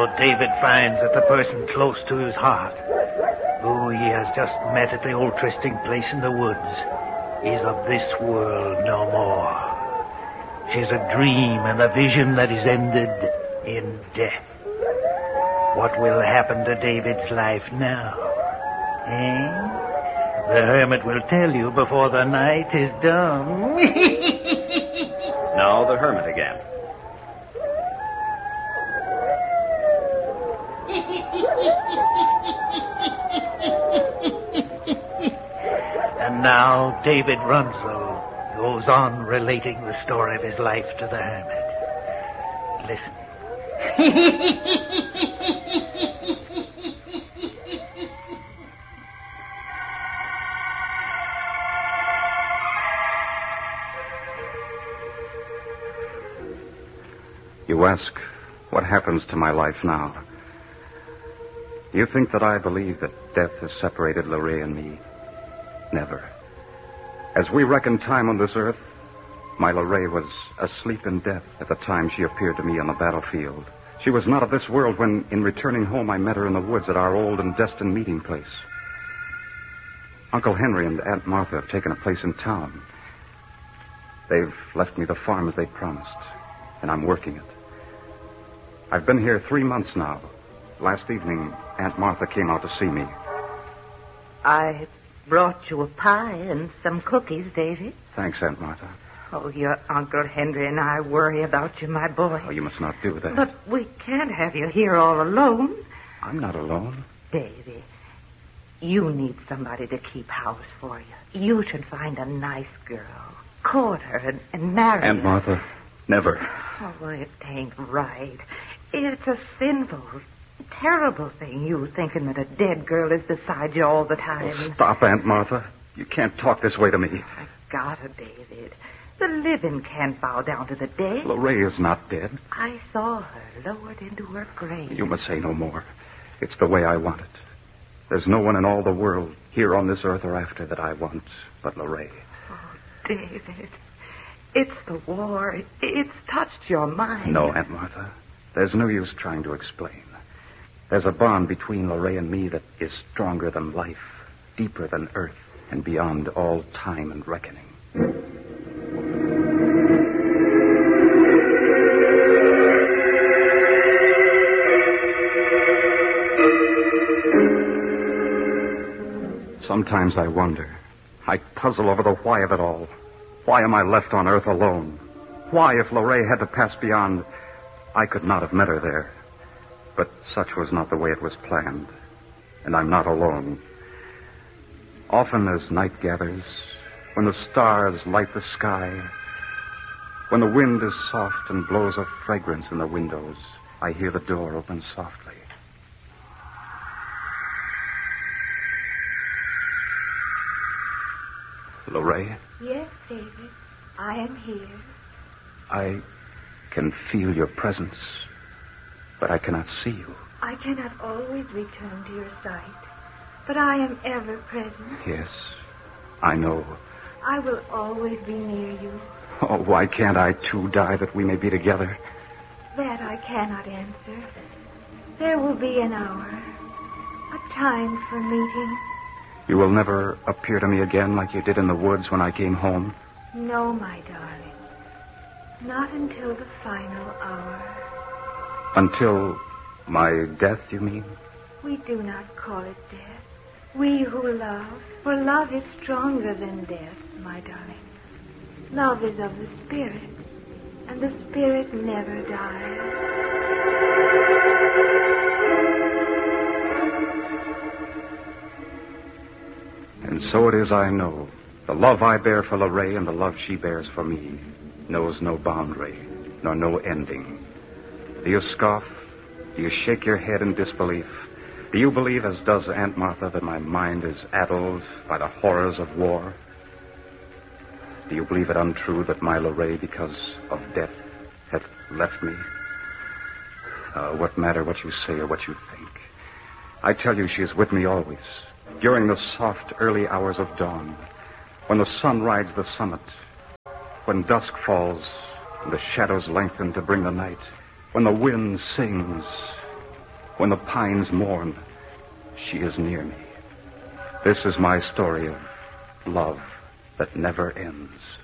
Now David finds that the person close to his heart, who he has just met at the old trysting place in the woods, is of this world no more. 'Tis a dream and a vision that is ended in death. What will happen to David's life now? The hermit will tell you before the night is done. Now the hermit again. And now David Runsell goes on relating the story of his life to the hermit. Listen. You ask, what happens to my life now? You think that I believe that death has separated Lorraine and me? Never. As we reckon time on this earth, my Lorraine was asleep in death at the time she appeared to me on the battlefield. She was not of this world when, in returning home, I met her in the woods at our old and destined meeting place. Uncle Henry and Aunt Martha have taken a place in town. They've left me the farm as they promised, and I'm working it. I've been here 3 months now. Last evening, Aunt Martha came out to see me. I brought you a pie and some cookies, David. Thanks, Aunt Martha. Oh, your Uncle Henry and I worry about you, my boy. Oh, you must not do that. But we can't have you here all alone. I'm not alone. David, you need somebody to keep house for you. You should find a nice girl, court her, and marry her. Aunt Martha, never. Oh, it ain't right. It's a sinful, terrible thing, you thinking that a dead girl is beside you all the time. Oh, stop, Aunt Martha. You can't talk this way to me. I gotta, David. The living can't bow down to the dead. Lorraine is not dead. I saw her lowered into her grave. You must say no more. It's the way I want it. There's no one in all the world, here on this earth or after, that I want but Lorraine. Oh, David. It's the war. It's touched your mind. No, Aunt Martha. There's no use trying to explain. There's a bond between Lorraine and me that is stronger than life, deeper than earth, and beyond all time and reckoning. Sometimes I wonder. I puzzle over the why of it all. Why am I left on earth alone? Why, if Lorraine had to pass beyond, I could not have met her there. But such was not the way it was planned. And I'm not alone. Often as night gathers, when the stars light the sky, when the wind is soft and blows a fragrance in the windows, I hear the door open softly. Lorraine? Yes, David. I am here. I can feel your presence, but I cannot see you. I cannot always return to your sight, but I am ever present. Yes, I know. I will always be near you. Oh, why can't I, too, die that we may be together? That I cannot answer. There will be an hour, a time for meeting. You will never appear to me again like you did in the woods when I came home? No, my darling. Not until the final hour. Until my death, you mean? We do not call it death. We who love, for love is stronger than death, my darling. Love is of the spirit, and the spirit never dies. And so it is I know. The love I bear for Lorraine and the love she bears for me knows no boundary, nor no ending. Do you scoff? Do you shake your head in disbelief? Do you believe, as does Aunt Martha, that my mind is addled by the horrors of war? Do you believe it untrue that my Lorraine, because of death, hath left me? What matter what you say or what you think? I tell you she is with me always, during the soft early hours of dawn, when the sun rides the summit, when dusk falls and the shadows lengthen to bring the night, when the wind sings When the pines mourn, she is near me. This is my story of love that never ends.